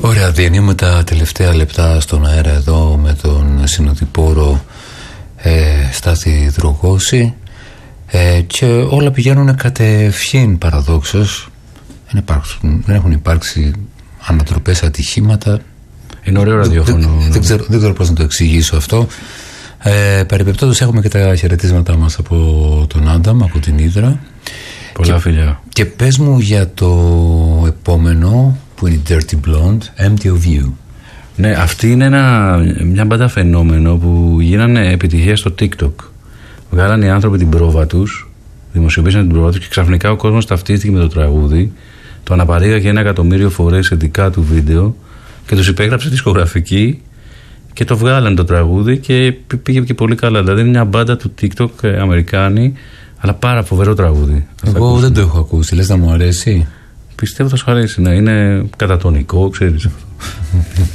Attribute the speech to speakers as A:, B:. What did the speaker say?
A: Ωραία, διανύουμε τα τελευταία λεπτά στον αέρα εδώ με τον συνοδοιπόρο Στάθη Δρογώση και όλα πηγαίνουν κατευθείαν παραδόξως. Δεν έχουν υπάρξει ανατροπές, ατυχήματα.
B: Είναι ωραίο ραδιόφωνο.
A: Δεν ξέρω πώς να το εξηγήσω αυτό. Περιπεπτόντως έχουμε και τα χαιρετίσματά μας από τον Άνταμ, από την Ύδρα.
B: Πολλά φιλιά.
A: Και πες μου για το επόμενο που είναι η Dirty Blonde, Empty of You.
B: Ναι, αυτή είναι μια μπάντα φαινόμενο που γίνανε επιτυχία στο TikTok. Βγάλανε οι άνθρωποι την πρόβα τους, δημοσιοποίησαν την πρόβα τους και ξαφνικά ο κόσμος ταυτίστηκε με το τραγούδι. Το αναπαρήγαγε 1 εκατομμύριο φορές σε δικά του βίντεο και τους υπέγραψε δισκογραφική και το βγάλανε το τραγούδι και πήγε και πολύ καλά. Δηλαδή είναι μια μπάντα του TikTok, Αμερικάνοι, αλλά πάρα φοβερό τραγούδι.
A: Εγώ δεν το έχω ακούσει, λες να μου αρέσει?
B: Πιστεύω θα σου αρέσει, ναι. Είναι κατατονικό, ξέρεις.